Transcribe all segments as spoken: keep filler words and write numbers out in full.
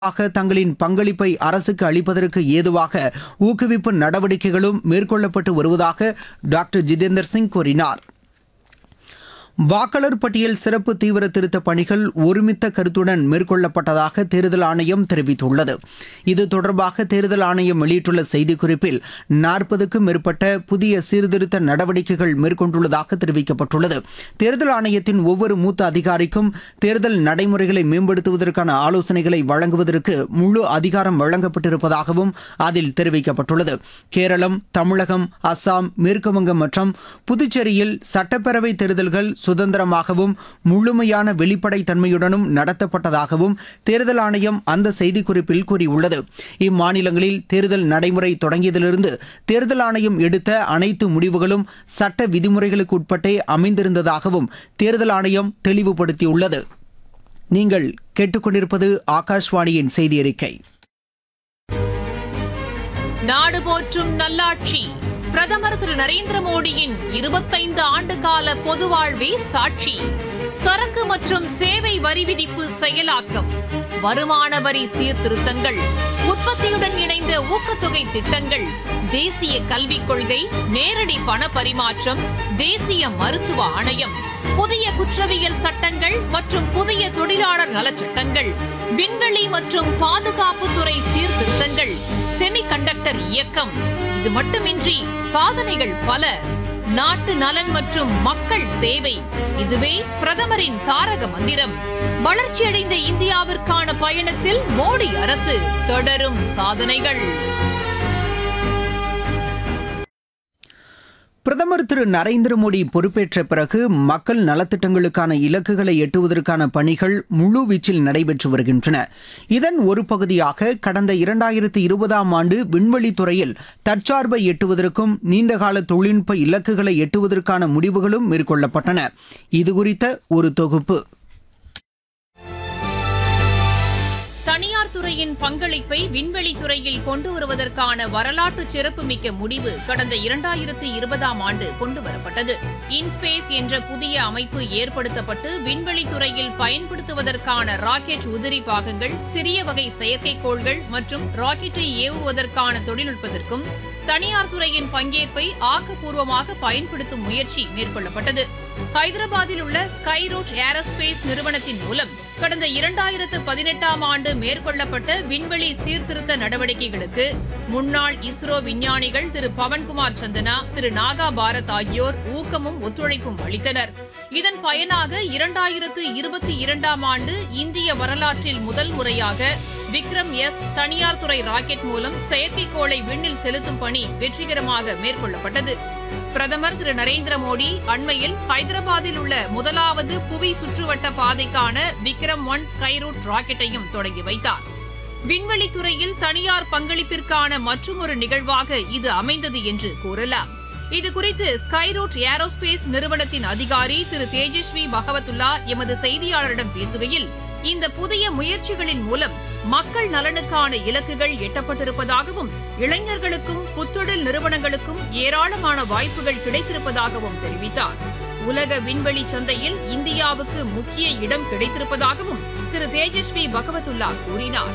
ஆக தங்களின் பங்களிப்பை அரசுக்கு அளிப்பதற்கு ஏதுவாக ஊக்குவிப்பு நடவடிக்கைகளும் மேற்கொள்ளப்பட்டு வருவதாக டாக்டர் ஜிதேந்தர் சிங் கூறினார். வாக்காளர் பட்டியல் சிறப்பு தீவிர திருத்த பணிகள் ஒருமித்த கருத்துடன் மேற்கொள்ளப்பட்டதாக தேர்தல் ஆணையம் தெரிவித்துள்ளது. இது தொடர்பாக தேர்தல் ஆணையம் வெளியிட்டுள்ள செய்திக்குறிப்பில் நாற்பதுக்கும் மேற்பட்ட புதிய சீர்திருத்த நடவடிக்கைகள் மேற்கொண்டுள்ளதாக தெரிவிக்கப்பட்டுள்ளது. தேர்தல் ஆணையத்தின் ஒவ்வொரு மூத்த அதிகாரிக்கும் தேர்தல் நடைமுறைகளை மேம்படுத்துவதற்கான ஆலோசனைகளை வழங்குவதற்கு முழு அதிகாரம் வழங்கப்பட்டிருப்பதாகவும் அதில் தெரிவிக்கப்பட்டுள்ளது. கேரளம், தமிழகம், அஸ்ஸாம், மேற்குவங்கம் மற்றும் புதுச்சேரியில் சட்டப்பேரவை தேர்தல்கள் சுதந்திரமாகவும் முழுமையான வெளிப்படைத் தன்மையுடனும் நடத்தப்பட்டதாகவும் தேர்தல் ஆணையம் அந்த செய்திக்குறிப்பில் கூறியுள்ளது. இம்மாநிலங்களில் தேர்தல் நடைமுறை தொடங்கியதிலிருந்து தேர்தல் ஆணையம் எடுத்த அனைத்து முடிவுகளும் சட்ட விதிமுறைகளுக்கு உட்பட்டே அமைந்திருந்ததாகவும் தேர்தல் ஆணையம் தெளிவுபடுத்தியுள்ளது. நீங்கள் கேட்டுக்கொண்டிருப்பது ஆகாஷ்வாணியின் செய்தி அறிக்கை. நாடு போற்றும் நல்லாட்சி பிரதமர் திரு நரேந்திர மோடியின் இருபத்தைந்து ஆண்டு கால பொது வாழ்வே சாட்சி. சரக்கு மற்றும் சேவை வரி விதிப்பு செயலாக்கம், வருமான வரி சீர்திருத்தங்கள், உற்பத்தியுடன் இணைந்த ஊக்கத்தொகை திட்டங்கள், தேசிய கல்விக் கொள்கை, நேரடி பண பரிமாற்றம், தேசிய மருத்துவ ஆணையம், புதிய குற்றவியல் சட்டங்கள் மற்றும் புதிய தொழிலாளர் நலச்சட்டங்கள், விண்வெளி மற்றும் பாதுகாப்புத்துறை சீர்திருத்தங்கள், செமிகண்டக்டர் இயக்கம். இது மட்டுமின்றி சாதனைகள் பல. நாட்டு நலன் மற்றும் மக்கள் சேவை, இதுவே பிரதமரின் தாரக மந்திரம். வளர்ச்சியடைந்த இந்தியாவிற்கான பயணத்தில் மோடி அரசு, தொடரும் சாதனைகள். பிரதமர் திரு நரேந்திர மோடி பொறுப்பேற்ற பிறகு மக்கள் நலத்திட்டங்களுக்கான இலக்குகளை எட்டுவதற்கான பணிகள் முழுவீச்சில் நடைபெற்று வருகின்றன. இதன் ஒரு பகுதியாக கடந்த இரண்டாயிரத்து இருபதாம் ஆண்டு விண்வெளித்துறையில் தற்சார்பை எட்டுவதற்கும் நீண்டகால தொழில்நுட்ப இலக்குகளை எட்டுவதற்கான முடிவுகளும் மேற்கொள்ளப்பட்டன. இதுகுறித்த ஒரு தொகுப்பு. தனியார் துறையின் பங்களிப்பை விண்வெளி துறையில் கொண்டு வருவதற்கான வரலாற்று சிறப்புமிக்க முடிவு கடந்த இரண்டாயிரத்து இருபதாம் ஆண்டு கொண்டுவரப்பட்டது. இன்ஸ்பேஸ் என்ற புதிய அமைப்பு ஏற்படுத்தப்பட்டு விண்வெளி துறையில் பயன்படுத்துவதற்கான ராக்கெட் உதிரி பாகங்கள், சிறிய வகை செயற்கைக்கோள்கள் மற்றும் ராக்கெட்டை ஏவுவதற்கான தொழில்நுட்பத்திற்கும் தனியார் துறையின் பங்கேற்பை ஆக்கப்பூர்வமாக பயன்படுத்தும் முயற்சி மேற்கொள்ளப்பட்டது. ஹைதராபாத்தில் உள்ள ஸ்கைரூட் ஏரோஸ்பேஸ் நிறுவனத்தின் மூலம் கடந்த இரண்டாயிரத்து பதினெட்டாம் ஆண்டு மேற்கொள்ளப்பட்ட விண்வெளி சீர்திருத்த நடவடிக்கைகளுக்கு முன்னாள் இஸ்ரோ விஞ்ஞானிகள் திரு பவன்குமார் சந்தனா, திரு நாகா பாரத் ஆகியோர் ஊக்கமும் ஒத்துழைப்பும் அளித்தனர். இதன் பயனாக இரண்டாயிரத்து இருபத்தி இரண்டாம் ஆண்டு இந்திய வரலாற்றில் முதல் முறையாக விக்ரம் எஸ் தனியார் துறை ராக்கெட் மூலம் செயற்கைக்கோளை விண்ணில் செலுத்தும் பணி வெற்றிகரமாக மேற்கொள்ளப்பட்டது. பிரதமர் திரு நரேந்திர மோடி அண்மையில் ஹைதராபாத்தில் உள்ள முதலாவது புவி சுற்றுவட்ட பாதைக்கான விக்ரம் ஒன் ஸ்கைரூட் ராக்கெட்டையும் தொடங்கி வைத்தார். விண்வெளித்துறையில் தனியார் பங்களிப்பிற்கான மற்றொரு நிகழ்வாக இது அமைந்தது என்று கூறலாம். இதுகுறித்து ஸ்கைரூட் ஏரோஸ்பேஸ் நிறுவனத்தின் அதிகாரி திரு தேஜஸ்வி பகவத்துல்லா எமது செய்தியாளரிடம் பேசுகையில், இந்த புதிய முயற்சிகளின் மூலம் மக்கள் நலனுக்கான இலக்குகள் எட்டப்பட்டிருப்பதாகவும் இளைஞர்களுக்கும் புத்தொழில் நிறுவனங்களுக்கும் ஏராளமான வாய்ப்புகள் கிடைத்திருப்பதாகவும் தெரிவித்தார். உலக விண்வெளி சந்தையில் இந்தியாவுக்கு முக்கிய இடம் கிடைத்திருப்பதாகவும் திரு தேஜஸ்வி பகவத்துல்லா கூறினார்.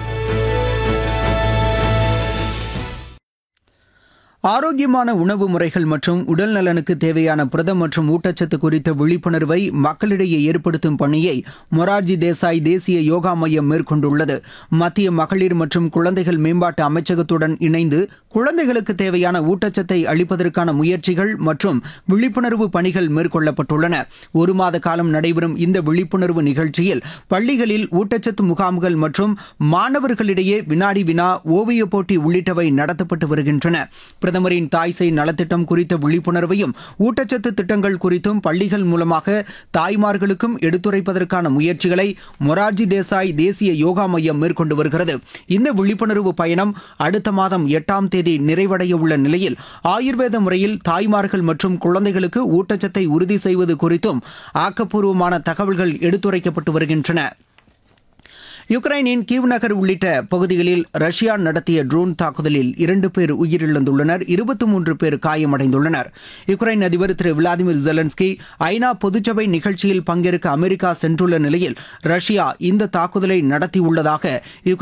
ஆரோக்கியமான உணவு முறைகள் மற்றும் உடல் நலனுக்கு தேவையான புரதம் மற்றும் ஊட்டச்சத்து குறித்த விழிப்புணர்வை மக்களிடையே ஏற்படுத்தும் பணியை மொரார்ஜி தேசாய் தேசிய யோகா மையம் மேற்கொண்டுள்ளது. மத்திய மகளிர் மற்றும் குழந்தைகள் மேம்பாட்டு அமைச்சகத்துடன் இணைந்து குழந்தைகளுக்கு தேவையான ஊட்டச்சத்தை அளிப்பதற்கான முயற்சிகள் மற்றும் விழிப்புணர்வு பணிகள் மேற்கொள்ளப்பட்டுள்ளன. ஒரு மாத காலம் நடைபெறும் இந்த விழிப்புணர்வு நிகழ்ச்சியில் பள்ளிகளில் ஊட்டச்சத்து முகாம்கள் மற்றும் மாணவர்களிடையே வினாடி வினா, ஓவிய போட்டி உள்ளிட்டவை நடத்தப்பட்டு வருகின்றன. பிரதமரின் தாய் சேய் நலத்திட்டம் குறித்த விழிப்புணர்வையும் ஊட்டச்சத்து திட்டங்கள் குறித்தும் பள்ளிகள் மூலமாக தாய்மார்களுக்கும் எடுத்துரைப்பதற்கான முயற்சிகளை மொரார்ஜி தேசாய் தேசிய யோகா மையம் மேற்கொண்டு வருகிறது. இந்த விழிப்புணர்வு பயணம் அடுத்த மாதம் எட்டாம் தேதி நிறைவடைய உள்ள நிலையில் ஆயுர்வேத முறையில் தாய்மார்கள் மற்றும் குழந்தைகளுக்கு ஊட்டச்சத்தை உறுதி செய்வது குறித்தும் ஆக்கப்பூர்வமான தகவல்கள் எடுத்துரைக்கப்பட்டு வருகின்றன. யுக்ரைனின் கீவ் நகர் உள்ளிட்ட பகுதிகளில் ரஷ்யா நடத்திய ட்ரோன் தாக்குதலில் இரண்டு பேர் உயிரிழந்துள்ளனர், இருபத்தி மூன்று பேர் காயமடைந்துள்ளனர். யுக்ரைன் அதிபர் திரு விளாடிமிர் ஜெலன்ஸ்கி ஐநா பொதுச்சபை நிகழ்ச்சியில் பங்கேற்க அமெரிக்கா சென்றுள்ள நிலையில் ரஷ்யா இந்த தாக்குதலை நடத்தியுள்ளதாக